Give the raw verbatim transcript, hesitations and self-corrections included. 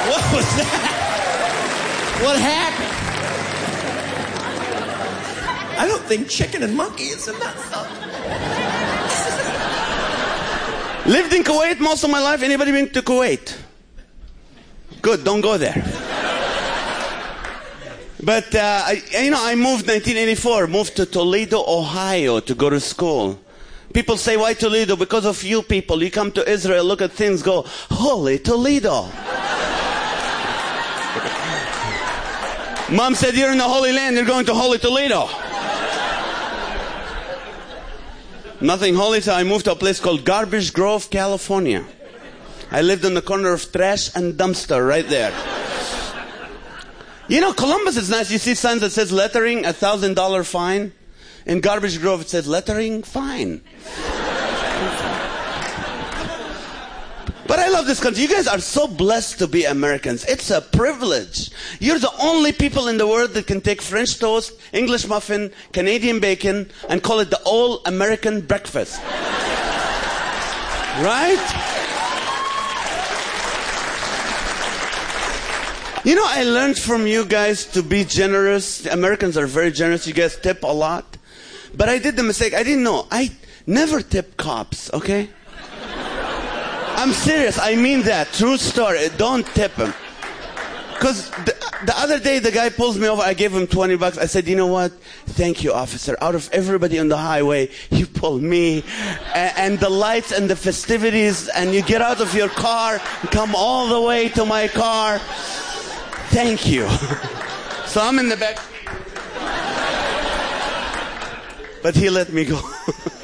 What was that? What happened? I don't think chicken and monkey is enough. Lived in Kuwait most of my life. Anybody been to Kuwait? Good, don't go there. But, uh, I, you know, I moved nineteen eighty-four, moved to Toledo, Ohio to go to school. People say, why Toledo? Because of you people. You come to Israel, look at things, go, holy Toledo. Mom said, you're in the Holy Land, you're going to Holy Toledo. Nothing holy, so I moved to a place called Garbage Grove, California. I lived on the corner of Trash and Dumpster right there. You know, Columbus is nice. You see signs that says lettering, a one thousand dollars fine. In Garbage Grove, it says lettering, fine. But I love this country. You guys are so blessed to be Americans. It's a privilege. You're the only people in the world that can take French toast, English muffin, Canadian bacon, and call it the all-American breakfast. Right? You know, I learned from you guys to be generous. Americans are very generous. You guys tip a lot. But I did the mistake. I didn't know. I never tip cops, okay? I'm serious. I mean that. True story. Don't tip them. Because the, the other day, the guy pulls me over. I gave him twenty bucks. I said, you know what? Thank you, officer. Out of everybody on the highway, you pull me. And, and the lights and the festivities. And you get out of your car, come all the way to my car. Thank you. So I'm in the back. But he let me go.